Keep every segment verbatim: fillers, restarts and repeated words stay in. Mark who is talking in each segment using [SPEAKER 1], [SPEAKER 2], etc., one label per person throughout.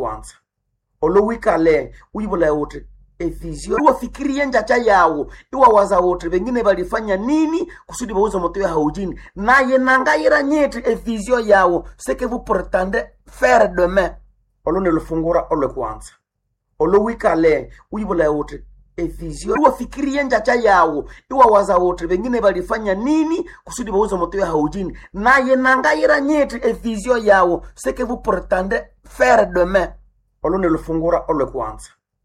[SPEAKER 1] kwanza olowikale uyibula wote efizio wafikiria njacha yao iwawaza wote wengine walifanya nini kusudi wauze moto ya haujini naye nangaira nyeti efizio yao seke vous pretendez faire demain olone lufungura ole kwanza olowikale uyibula wote efizio wafikiria njacha yao iwawaza wote wengine walifanya nini kusudi wauze moto ya haujini naye nangaira nyeti efizio yao seke vous pretendez faire demain olone lufungura ole kwanza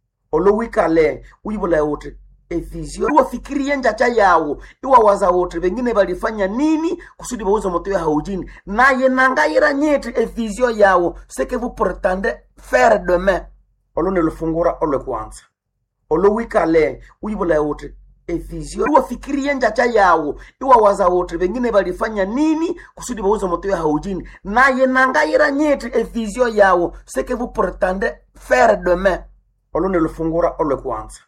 [SPEAKER 1] olowikale uyibula wote efizio wafikiria njacha yao iwawaza wote wengine walifanya nini kusudi wauze moto ya haujini naye nangaira nyeti efizio yao seke vous pretendez faire demain olone lufungura ole kwanza olowikale uyibula wote efizio wafikiria njacha yao iwawaza wote wengine walifanya nini kusudi wauze moto ya haujini naye nangaira nyeti efizio yao seke vous pretendez faire demain olone lufungura ole kwanza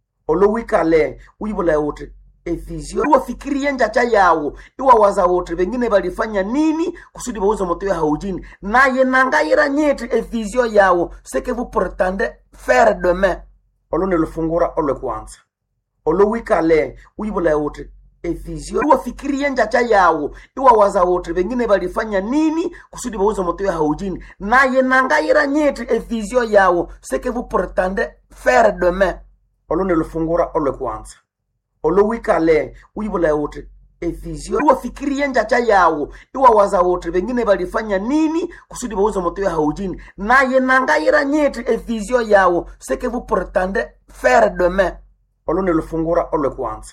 [SPEAKER 1] olowikale uyibula wote efizio wafikiria njacha yao iwawaza wote wengine walifanya nini kusudi wauze moto ya haujini naye nangaira nyeti efizio yao seke vous pretendez faire demain olone lufungura ole kwanza olowikale uyibula wote efizio wafikiria njacha yao iwawaza wote wengine walifanya nini kusudi wauze moto ya haujini naye nangaira nyeti efizio yao seke vous pretendez faire demain olone lufungura ole kwanza olowikale uyibula wote efizio wafikiria njacha yao iwawaza wote wengine walifanya nini kusudi wauze moto ya haujini naye nangaira nyeti efizio yao seke vous pretendez faire demain olone lufungura ole kwanza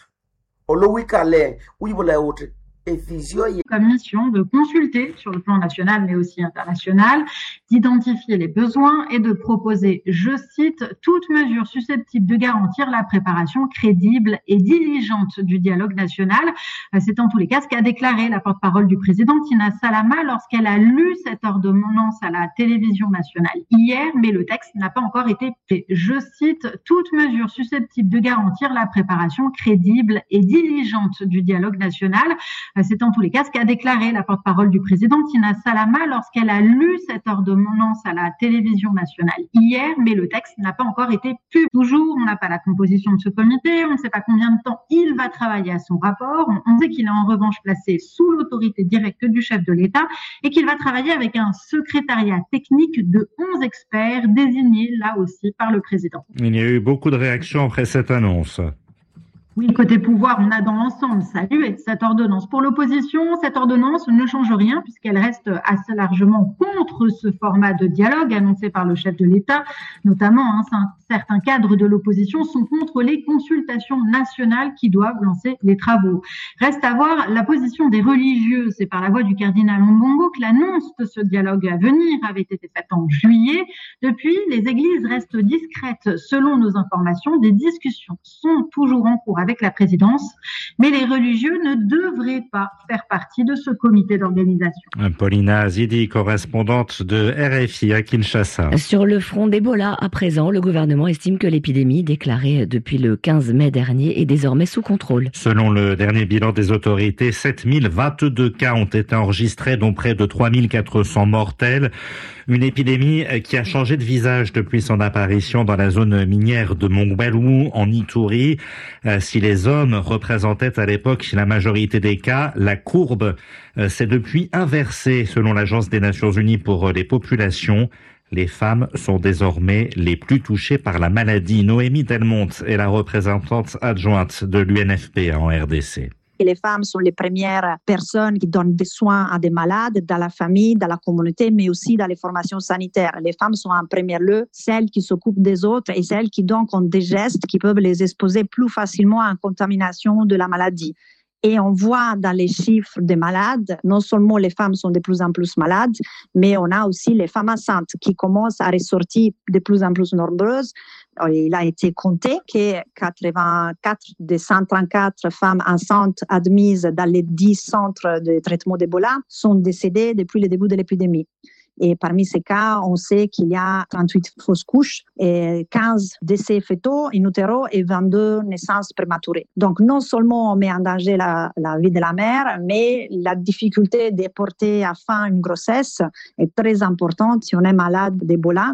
[SPEAKER 1] olowikale uyibula wote efizio
[SPEAKER 2] comme mission de consulter sur le plan national mais aussi international, d'identifier les besoins et de proposer, je cite, toute mesure susceptible de garantir la préparation crédible et diligente du dialogue national. C'est en tous les cas ce qu'a déclaré la porte-parole du président Tina Salama lorsqu'elle a lu cette ordonnance à la télévision nationale hier, mais le texte n'a pas encore été fait. Je cite, toute mesure susceptible de garantir la préparation crédible et diligente du dialogue national. C'est en tous les cas ce qu'a déclaré la porte-parole du président Tina Salama lorsqu'elle a lu cette ordonnance à la télévision nationale hier, mais le texte n'a pas encore été publié. Toujours, on n'a pas la composition de ce comité, on ne sait pas combien de temps il va travailler à son rapport. On sait qu'il est en revanche placé sous l'autorité directe du chef de l'État et qu'il va travailler avec un secrétariat technique de onze experts désignés là aussi par le président.
[SPEAKER 3] Il y a eu beaucoup de réactions après cette annonce.
[SPEAKER 2] Oui, côté pouvoir, on a dans l'ensemble salué cette ordonnance. Pour l'opposition, cette ordonnance ne change rien puisqu'elle reste assez largement contre ce format de dialogue annoncé par le chef de l'État. Notamment, hein, certains cadres de l'opposition sont contre les consultations nationales qui doivent lancer les travaux. Reste à voir la position des religieux. C'est par la voix du cardinal Ombongo que l'annonce de ce dialogue à venir avait été faite en juillet. Depuis, les églises restent discrètes. Selon nos informations, des discussions sont toujours en cours avec la présidence, mais les religieux ne devraient pas faire partie de ce comité d'organisation.
[SPEAKER 3] Paulina Zidi, correspondante de R F I à Kinshasa.
[SPEAKER 4] Sur le front d'Ebola, à présent, le gouvernement estime que l'épidémie déclarée depuis le quinze mai dernier est désormais sous contrôle.
[SPEAKER 3] Selon le dernier bilan des autorités, sept mille vingt-deux cas ont été enregistrés, dont près de trois mille quatre cents mortels. Une épidémie qui a changé de visage depuis son apparition dans la zone minière de Mongbalou, en Ituri. Si les hommes représentaient à l'époque la majorité des cas, la courbe s'est depuis inversée selon l'Agence des Nations Unies pour les populations. Les femmes sont désormais les plus touchées par la maladie. Noémie Delmonte est la représentante adjointe de l'U N F P A en R D C.
[SPEAKER 5] Et les femmes sont les premières personnes qui donnent des soins à des malades dans la famille, dans la communauté, mais aussi dans les formations sanitaires. Les femmes sont en premier lieu celles qui s'occupent des autres et celles qui donc ont des gestes qui peuvent les exposer plus facilement à une contamination de la maladie. Et on voit dans les chiffres des malades, non seulement les femmes sont de plus en plus malades, mais on a aussi les femmes enceintes qui commencent à ressortir de plus en plus nombreuses. Il a été compté que quatre-vingt-quatre des cent trente-quatre femmes enceintes admises dans les dix centres de traitement d'Ebola sont décédées depuis le début de l'épidémie. Et parmi ces cas, on sait qu'il y a trente-huit fausses couches, et quinze décès fœtaux in utero et vingt-deux naissances prématurées. Donc non seulement on met en danger la, la vie de la mère, mais la difficulté de porter à fin une grossesse est très importante si on est malade d'Ebola.